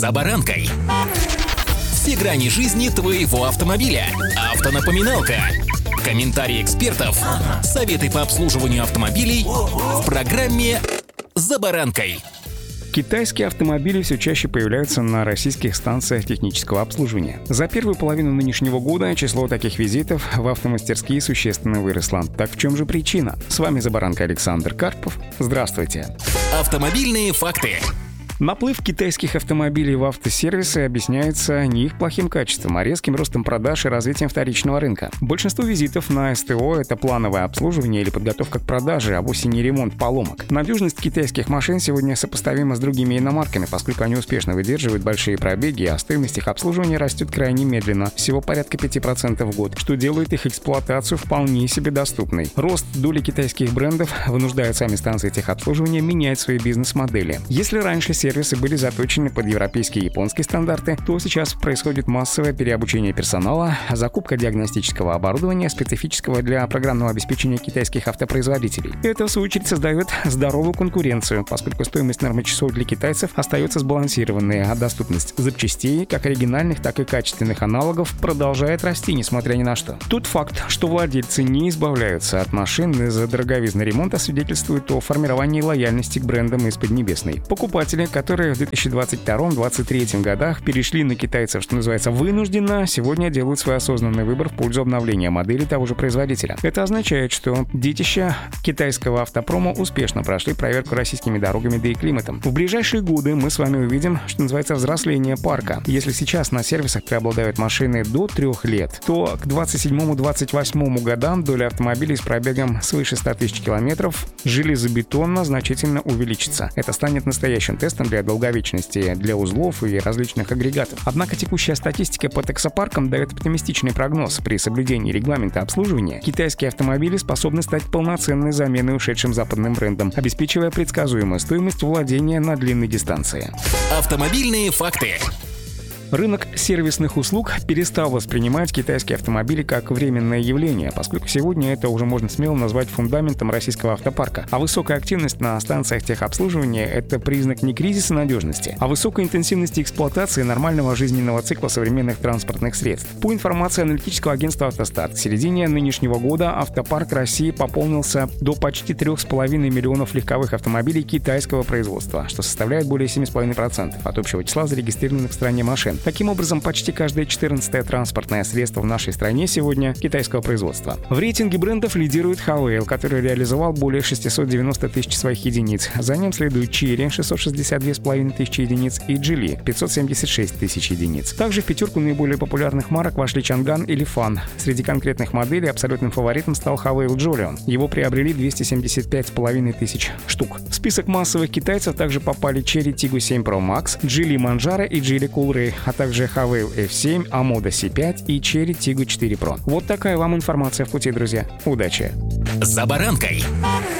За баранкой. Все грани жизни твоего автомобиля. Автонапоминалка. Комментарии экспертов. Советы по обслуживанию автомобилей в программе «За баранкой». Китайские автомобили все чаще появляются на российских станциях технического обслуживания. За первую половину нынешнего года число таких визитов в автомастерские существенно выросло. Так в чем же причина? С вами «За баранкой» Александр Карпов. Здравствуйте. Автомобильные факты. Наплыв китайских автомобилей в автосервисы объясняется не их плохим качеством, а резким ростом продаж и развитием вторичного рынка. Большинство визитов на СТО — это плановое обслуживание или подготовка к продаже, а вовсе не ремонт поломок. Надежность китайских машин сегодня сопоставима с другими иномарками, поскольку они успешно выдерживают большие пробеги, а стоимость их обслуживания растет крайне медленно, всего порядка 5% в год, что делает их эксплуатацию вполне себе доступной. Рост доли китайских брендов вынуждает сами станции техобслуживания менять свои бизнес-модели. Если раньше сервисы были заточены под европейские и японские стандарты, то сейчас происходит массовое переобучение персонала, закупка диагностического оборудования, специфического для программного обеспечения китайских автопроизводителей. Это, в свою очередь, создает здоровую конкуренцию, поскольку стоимость нормочасов для китайцев остается сбалансированной, а доступность запчастей, как оригинальных, так и качественных аналогов, продолжает расти, несмотря ни на что. Тот факт, что владельцы не избавляются от машин из-за дороговизны ремонта, свидетельствует о формировании лояльности к брендам из Поднебесной. Покупатели, которые в 2022-2023 годах перешли на китайцев, что называется, вынужденно, сегодня делают свой осознанный выбор в пользу обновления модели того же производителя. Это означает, что детища китайского автопрома успешно прошли проверку российскими дорогами, да и климатом. В ближайшие годы мы с вами увидим, что называется, взросление парка. Если сейчас на сервисах преобладают машины до 3 лет, то к 27-28 годам доля автомобилей с пробегом свыше 100 тысяч километров железобетонно значительно увеличится. Это станет настоящим тестом для долговечности для узлов и различных агрегатов. Однако текущая статистика по таксопаркам дает оптимистичный прогноз. При соблюдении регламента обслуживания китайские автомобили способны стать полноценной заменой ушедшим западным брендам, обеспечивая предсказуемую стоимость владения на длинной дистанции. Автомобильные факты. Рынок сервисных услуг перестал воспринимать китайские автомобили как временное явление, поскольку сегодня это уже можно смело назвать фундаментом российского автопарка. А высокая активность на станциях техобслуживания — это признак не кризиса надежности, а высокой интенсивности эксплуатации нормального жизненного цикла современных транспортных средств. По информации аналитического агентства «Автостат», к середине нынешнего года автопарк России пополнился до почти 3,5 миллионов легковых автомобилей китайского производства, что составляет более 7,5% от общего числа зарегистрированных в стране машин. Таким образом, почти каждое 14-е транспортное средство в нашей стране сегодня китайского производства. В рейтинге брендов лидирует Havail, который реализовал более 690 тысяч своих единиц. За ним следует Chery — 662,5 тысячи единиц и Geely — 576 тысяч единиц. Также в пятерку наиболее популярных марок вошли Чанган и Lifan. Среди конкретных моделей абсолютным фаворитом стал Havail Jolion. Его приобрели 275,5 тысяч штук. В список массовых китайцев также попали Chery Tiggo 7 Pro Max, Geely Manjaro и Geely Coolray, а также Havail F7, Amoda C5 и Chery Tiggo 4 Pro. Вот такая вам информация в пути, друзья. Удачи! За баранкой.